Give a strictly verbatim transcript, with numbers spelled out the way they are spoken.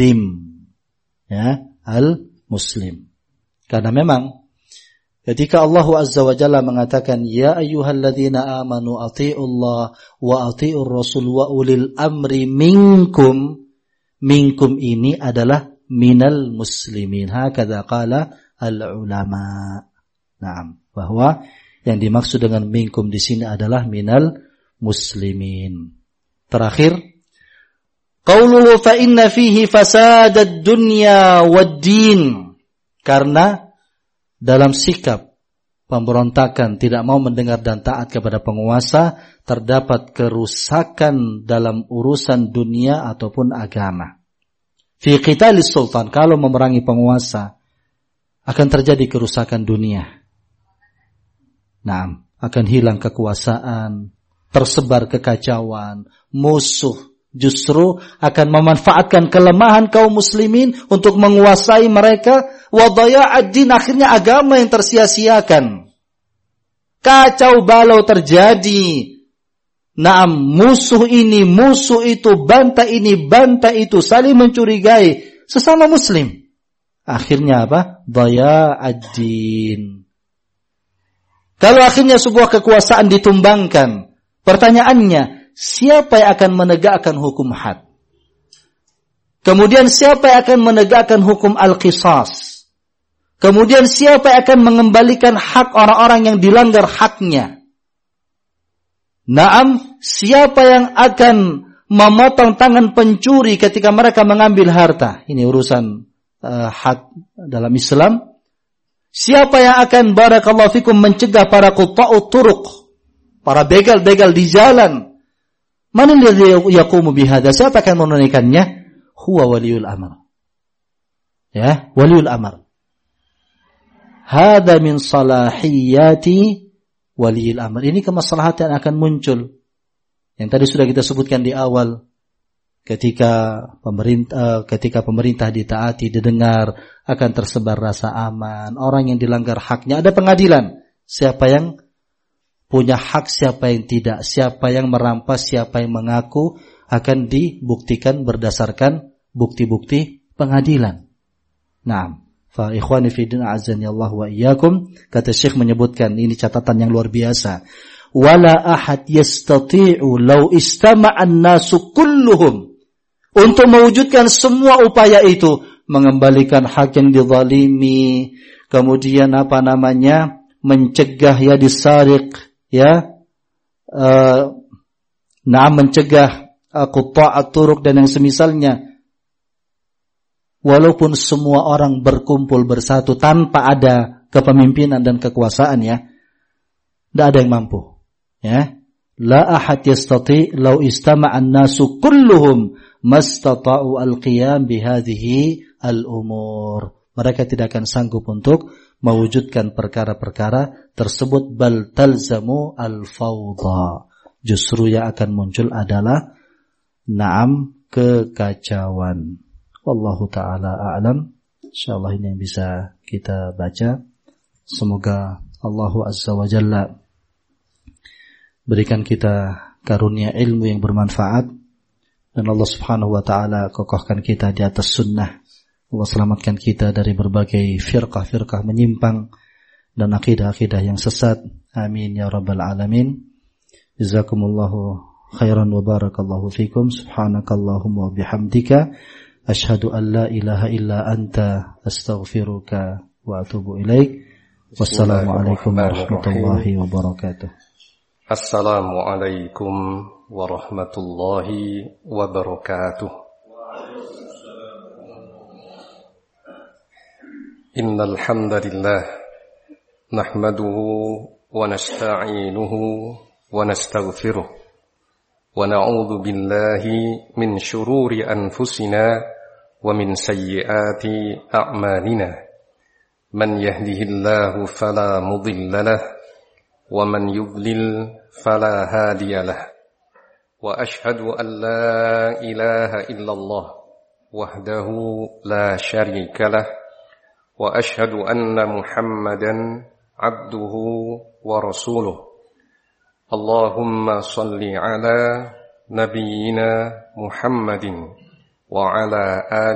ya, al-muslim. Karena memang ketika Allah Azza wa Jalla mengatakan ya ayyuhalladzina amanu athi'ullah wa athi'ur rasul wa ulil amri minkum, minkum ini adalah minal muslimin. Hakadha qala al-ulama. Naam, bahwa yang dimaksud dengan minkum di sini adalah minal muslimin. Terakhir, qauluhu fa inna fihi fasadad dunya wad-din. Karena dalam sikap pemberontakan, tidak mau mendengar dan taat kepada penguasa, terdapat kerusakan dalam urusan dunia ataupun agama. Fi qitalis sultan, kalau memerangi penguasa akan terjadi kerusakan dunia. Nah, akan hilang kekuasaan, tersebar kekacauan, musuh justru akan memanfaatkan kelemahan kaum muslimin untuk menguasai mereka, wa dhaya'ad din, akhirnya agama yang tersia-siakan. Kacau balau terjadi. Naam, musuh ini, musuh itu, bantah ini, bantah itu, saling mencurigai sesama muslim. Akhirnya apa? Dhaya'ad din. Kalau akhirnya sebuah kekuasaan ditumbangkan, pertanyaannya, siapa yang akan menegakkan hukum had? Kemudian siapa yang akan menegakkan hukum al-qisas? Kemudian siapa yang akan mengembalikan hak orang-orang yang dilanggar haknya? Naam, siapa yang akan memotong tangan pencuri ketika mereka mengambil harta? Ini urusan uh, had dalam Islam. Siapa yang akan barakallahu fikum mencegah para qutta'ut turuq, para begal-begal di jalan? Man alladhi yaqumu bihadza? Siapa akan menunaikannya? Huwa waliul amr. Ya, waliul amr. Hada min salahiyati waliul amr. Ini kemaslahatan akan muncul. Yang tadi sudah kita sebutkan di awal. Ketika pemerintah ketika pemerintah ditaati, didengar, akan tersebar rasa aman. Orang yang dilanggar haknya, ada pengadilan. Siapa yang punya hak, siapa yang tidak, siapa yang merampas, siapa yang mengaku, akan dibuktikan berdasarkan bukti-bukti pengadilan. Naam. Fa ikhwani fi din a'azzani Allah wa iyyakum, kata Syekh menyebutkan, ini catatan yang luar biasa. Wala ahad yastati'u law istama'an nasu kulluhum, untuk mewujudkan semua upaya itu, mengembalikan hak yang dizalimi, kemudian apa namanya, mencegah ya disariq, ya, uh, nah mencegah qutta'at turuq dan yang semisalnya. Walaupun semua orang berkumpul bersatu tanpa ada kepemimpinan dan kekuasaan, ya, tidak ada yang mampu, ya. La ahad yastati' law istama'an nasu kulluhum mastata'u al-qiyam bihadhihi al-umur. Mereka tidak akan sanggup untuk mewujudkan perkara-perkara tersebut. Bal talzamu al-fawda. Justru yang akan muncul adalah naam, kekacauan. Wallahu ta'ala a'lam. InsyaAllah ini yang bisa kita baca. Semoga Allah Azza wa Jalla berikan kita karunia ilmu yang bermanfaat, dan Allah Subhanahu wa ta'ala kokohkan kita di atas sunnah. Allah selamatkan kita dari berbagai firqah-firqah menyimpang dan akidah-akidah yang sesat. Amin ya rabbal alamin. Jazakumullahu khairan wa barakallahu fikum. Subhanakallahumma wa bihamdika asyhadu an la ilaha illa anta astaghfiruka wa atubu ilaik. Wassalamualaikum warahmatullahi wabarakatuh. Assalamualaikum warahmatullahi wabarakatuh. Innal hamdalillah nahmaduhu wa nasta'inuhu wa nastaghfiruh wa na'udzu billahi min shururi anfusina wa min sayyiati a'malina. Man yahdihillahu fala mudilla lahu wa man yudlil fala hadiya lahu. Wa ashhadu an la ilaha illallah wahdahu la syarika lahu wa ashhadu anna Muhammadan abduhu wa rasuluh. Allahumma salli ala nabiyyina Muhammadin wa ala alihi